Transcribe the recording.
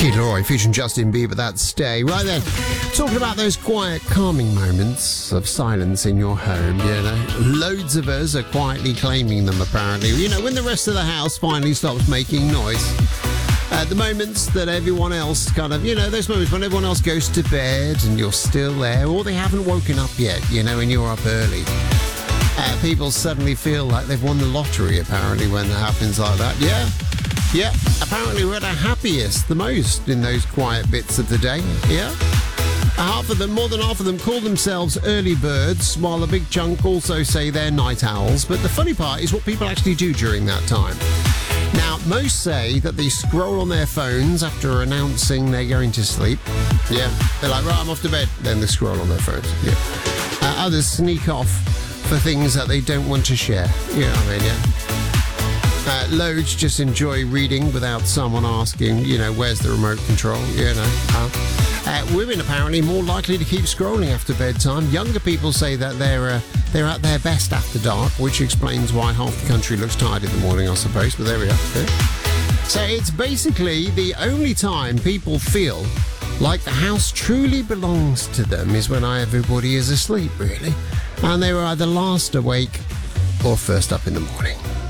Kid Laroi featuring Justin Bieber, that Stay. Right then, talking about those quiet, calming moments of silence in your home, you know. Loads of us are quietly claiming them, apparently. You know, when the rest of the house finally stops making noise. The moments that everyone else kind of, you know, those moments when everyone else goes to bed and you're still there, or they haven't woken up yet, you know, and you're up early. People suddenly feel like they've won the lottery, apparently, when that happens like that. Yeah, apparently we're at our happiest, the most, in those quiet bits of the day. Yeah. More than half of them call themselves early birds, while a big chunk also say they're night owls. But the funny part is what people actually do during that time. Now, most say that they scroll on their phones after announcing they're going to sleep. Yeah, they're like, right, I'm off to bed. Then they scroll on their phones. Yeah. Others sneak off for things that they don't want to share. You know what I mean, yeah. Loads just enjoy reading without someone asking, you know, where's the remote control, you know. Women apparently more likely to keep scrolling after bedtime. Younger people say that they're at their best after dark, which explains why half the country looks tired in the morning, I suppose, but there we are. Yeah. So it's basically the only time people feel like the house truly belongs to them is when everybody is asleep, really. And they were either last awake or first up in the morning.